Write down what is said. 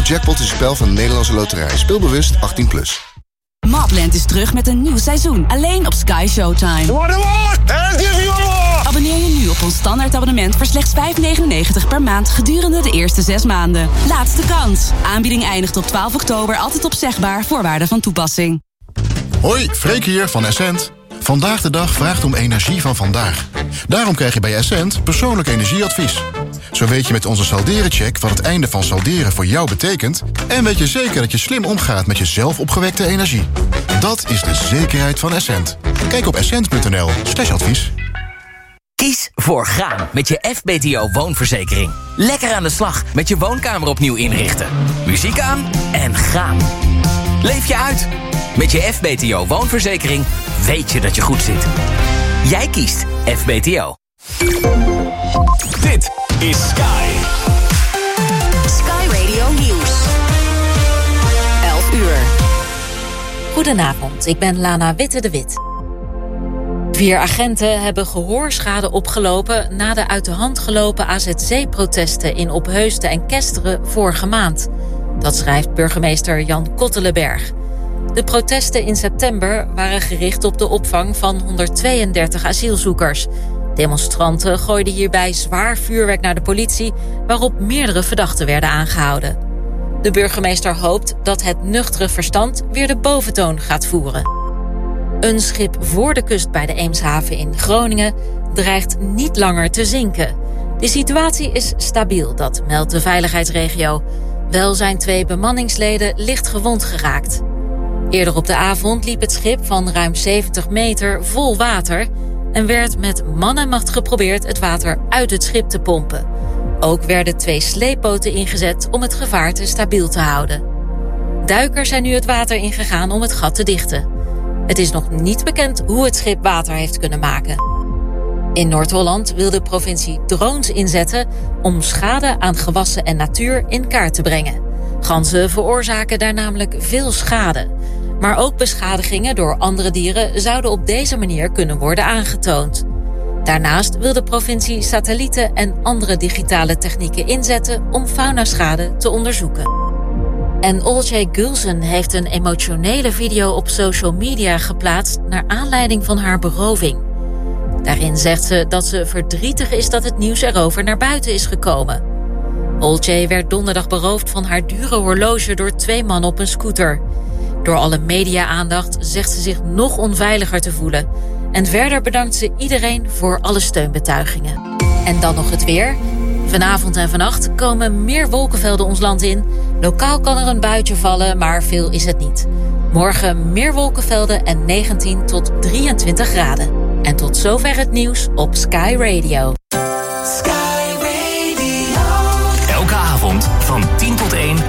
Jackpot is een spel van de Nederlandse Loterij. Speel bewust 18+. Mapland is terug met een nieuw seizoen. Alleen op Sky Showtime. Abonneer je nu op ons standaardabonnement voor slechts €5,99 per maand gedurende de eerste 6 maanden. Laatste kans. Aanbieding eindigt op 12 oktober. Altijd opzegbaar. Voorwaarden van toepassing. Hoi, Freek hier van Essent. Vandaag de dag vraagt om energie van vandaag. Daarom krijg je bij Essent persoonlijk energieadvies. Zo weet je met onze salderencheck wat het einde van salderen voor jou betekent... en weet je zeker dat je slim omgaat met je zelf opgewekte energie. Dat is de zekerheid van Essent. Kijk op essent.nl/advies. Kies voor gaan met je FBTO woonverzekering. Lekker aan de slag met je woonkamer opnieuw inrichten. Muziek aan en gaan. Leef je uit. Met je FBTO woonverzekering weet je dat je goed zit. Jij kiest FBTO. Dit is Sky. Sky Radio Nieuws. 11 uur. Goedenavond, ik ben Lana Witte de Wit. 4 agenten hebben gehoorschade opgelopen na de uit de hand gelopen AZC-protesten in Opheusden en Kesteren vorige maand. Dat schrijft burgemeester Jan Kottelenberg. De protesten in september waren gericht op de opvang van 132 asielzoekers. Demonstranten gooiden hierbij zwaar vuurwerk naar de politie, waarop meerdere verdachten werden aangehouden. De burgemeester hoopt dat het nuchtere verstand weer de boventoon gaat voeren. Een schip voor de kust bij de Eemshaven in Groningen dreigt niet langer te zinken. De situatie is stabiel, dat meldt de veiligheidsregio. Wel zijn 2 bemanningsleden licht gewond geraakt. Eerder op de avond liep het schip van ruim 70 meter vol water en werd met man en macht geprobeerd het water uit het schip te pompen. Ook werden 2 sleepboten ingezet om het gevaarte stabiel te houden. Duikers zijn nu het water ingegaan om het gat te dichten. Het is nog niet bekend hoe het schip water heeft kunnen maken. In Noord-Holland wil de provincie drones inzetten om schade aan gewassen en natuur in kaart te brengen. Ganzen veroorzaken daar namelijk veel schade. Maar ook beschadigingen door andere dieren zouden op deze manier kunnen worden aangetoond. Daarnaast wil de provincie satellieten en andere digitale technieken inzetten om faunaschade te onderzoeken. En Olcay Gülsen heeft een emotionele video op social media geplaatst naar aanleiding van haar beroving. Daarin zegt ze dat ze verdrietig is dat het nieuws erover naar buiten is gekomen. Olcay werd donderdag beroofd van haar dure horloge door 2 mannen op een scooter. Door alle media-aandacht zegt ze zich nog onveiliger te voelen. En verder bedankt ze iedereen voor alle steunbetuigingen. En dan nog het weer. Vanavond en vannacht komen meer wolkenvelden ons land in. Lokaal kan er een buitje vallen, maar veel is het niet. Morgen meer wolkenvelden en 19 tot 23 graden. En tot zover het nieuws op Sky Radio. Sky